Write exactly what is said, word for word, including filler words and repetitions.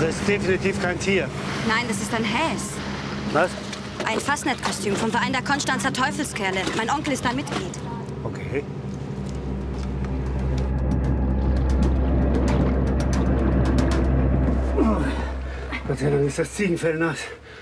Das ist definitiv kein Tier. Nein, das ist ein Häs. Was? Ein Fastnet-Kostüm vom Verein der Konstanzer Teufelskerle. Mein Onkel ist da Mitglied. Okay. Oh, Gott sei Dank ist das Ziegenfell nass.